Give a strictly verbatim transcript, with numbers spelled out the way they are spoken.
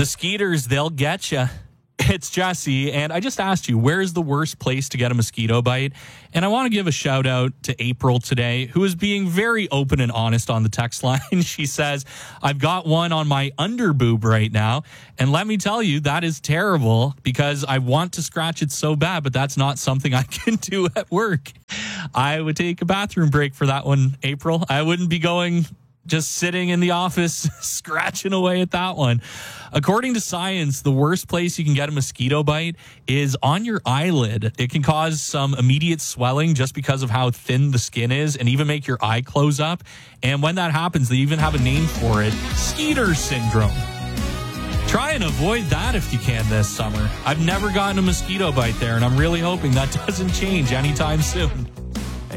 The Skeeters, they'll get you. It's Jesse, and I just asked you, where's the worst place to get a mosquito bite? And I want to give a shout out to April today, who is being very open and honest on the text line. She says, I've got one on my underboob right now, and let me tell you, that is terrible because I want to scratch it so bad, but that's not something I can do at work. I would take a bathroom break for that one, April. I wouldn't be going... just sitting in the office, scratching away at that one. According to science, the worst place you can get a mosquito bite is on your eyelid. It can cause some immediate swelling just because of how thin the skin is and even make your eye close up. And when that happens, they even have a name for it, Skeeter syndrome. Try and avoid that if you can this summer. I've never gotten a mosquito bite there, and I'm really hoping that doesn't change anytime soon.